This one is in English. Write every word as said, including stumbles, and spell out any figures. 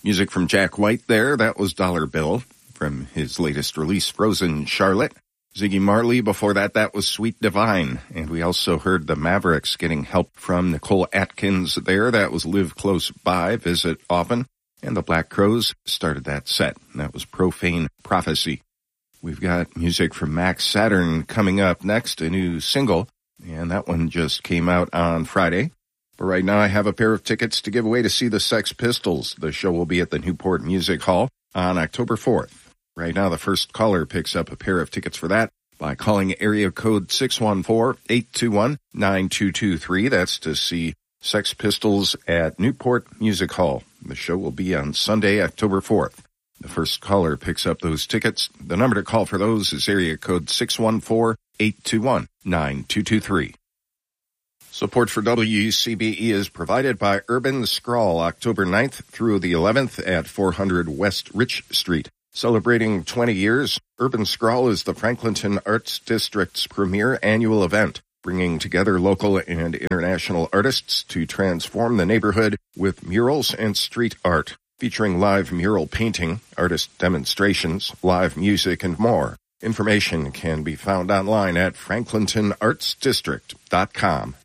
Music from Jack White there, that was Dollar Bill from his latest release, Frozen Charlotte. Ziggy Marley, before that, that was Sweet Divine. And we also heard the Mavericks getting help from Nicole Atkins there. That was Live Close By, Visit Often. And the Black Crowes started that set. And that was Profane Prophecy. We've got music from Max Saturn coming up next, a new single. And that one just came out on Friday. But right now I have a pair of tickets to give away to see the Sex Pistols. The show will be at the Newport Music Hall on October fourth. Right now, the first caller picks up a pair of tickets for that by calling area code six one four, eight two one, nine two two three. That's to see Sex Pistols at Newport Music Hall. The show will be on Sunday, October fourth. The first caller picks up those tickets. The number to call for those is area code six one four, eight two one, nine two two three. Support for W C B E is provided by Urban Scrawl, October ninth through the eleventh at four hundred West Rich Street. Celebrating twenty years, Urban Scrawl is the Franklinton Arts District's premier annual event, bringing together local and international artists to transform the neighborhood with murals and street art, featuring live mural painting, artist demonstrations, live music, and more. Information can be found online at franklinton arts district dot com.